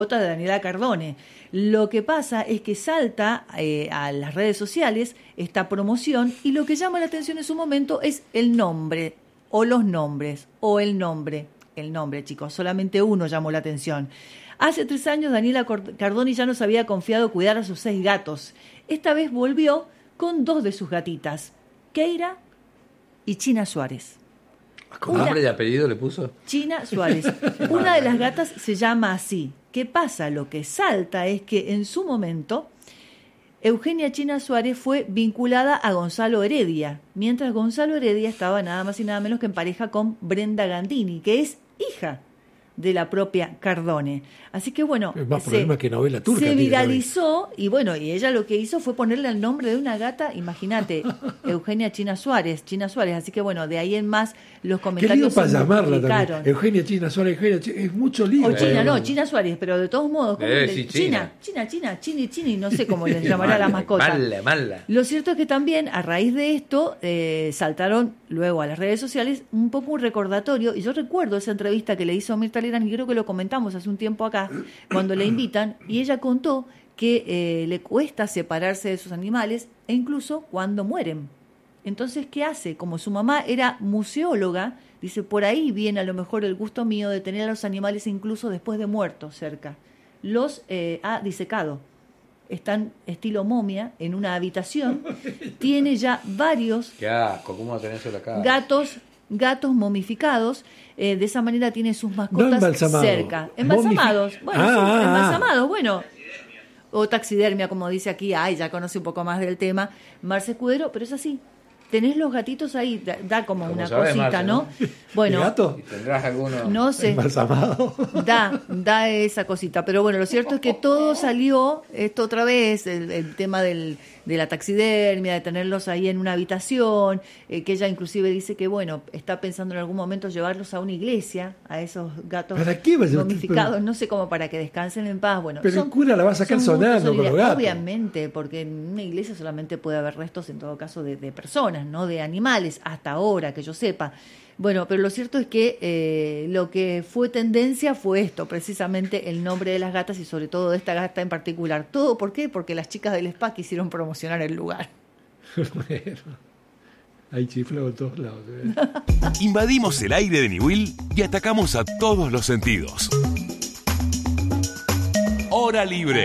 de Daniela Cardone. Lo que pasa es que salta a las redes sociales esta promoción y lo que llama la atención en su momento es el nombre o los nombres o el nombre, chicos, solamente uno llamó la atención. Hace 3 años Daniela Cardone ya nos había confiado cuidar a sus 6 gatos. Esta vez volvió con 2 de sus gatitas, Keira y China Suárez. ¿Con nombre y apellido le puso? China Suárez. Una de las gatas se llama así. ¿Qué pasa? Lo que salta es que en su momento Eugenia China Suárez fue vinculada a Gonzalo Heredia, mientras Gonzalo Heredia estaba nada más y nada menos que en pareja con Brenda Gandini, que es hija de la propia Cardone. Así que bueno, es más problema que novela turca. Se viralizó y bueno, y ella lo que hizo fue ponerle el nombre de una gata, imagínate, Eugenia China Suárez. Así que bueno, de ahí en más los comentarios. Qué lío para llamarla también. Eugenia China Suárez, es mucho lío. O China, no, China Suárez, pero de todos modos, ¿cómo sí, Chini, no sé cómo les llamará la mascota. Mala. Lo cierto es que también, a raíz de esto, saltaron luego a las redes sociales un poco un recordatorio, y yo recuerdo esa entrevista que le hizo Mirta Legrand, y creo que lo comentamos hace un tiempo acá, cuando le invitan, y ella contó que le cuesta separarse de sus animales, e incluso cuando mueren. Entonces, ¿qué hace? Como su mamá era museóloga, dice, por ahí viene a lo mejor el gusto mío de tener a los animales incluso después de muertos cerca. Los ha disecado. Están estilo momia en una habitación. Tiene ya varios Qué asco, ¿cómo va a tener eso la cara? gatos momificados. De esa manera tiene sus mascotas cerca. Embalsamados. Embalsamados, bueno. O taxidermia, como dice aquí. Ay, ya conoce un poco más del tema Marce Escudero, pero es así. Tenés los gatitos ahí, da como una sabés, cosita, Marce, ¿no? Bueno, gato? ¿Y tendrás alguno? No sé. Embalsamado. Da esa cosita. Pero bueno, lo cierto es que todo salió, esto otra vez, el tema de la taxidermia, de tenerlos ahí en una habitación, que ella inclusive dice que, bueno, está pensando en algún momento llevarlos a una iglesia, a esos gatos momificados, no sé cómo, para que descansen en paz. Bueno, pero el cura la va a sacar sonando con los gatos. Obviamente, porque en una iglesia solamente puede haber restos, en todo caso, de personas, no de animales, hasta ahora, que yo sepa. Bueno, pero lo cierto es que lo que fue tendencia fue esto, precisamente el nombre de las gatas y sobre todo de esta gata en particular. ¿Todo por qué? Porque las chicas del spa quisieron promocionar el lugar. Bueno, hay chiflado en todos lados. Invadimos el aire de Niwil y atacamos a todos los sentidos. Hora Libre.